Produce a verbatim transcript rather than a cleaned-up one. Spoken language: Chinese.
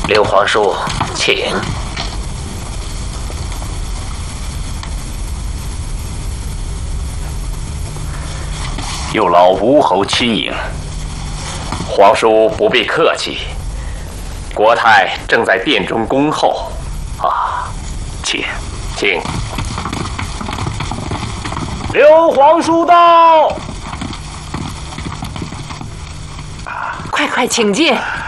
刘皇叔，请。 有劳吴侯亲迎。皇叔不必客气，国太正在殿中恭候。啊，请，请。刘皇叔到。 快快请进。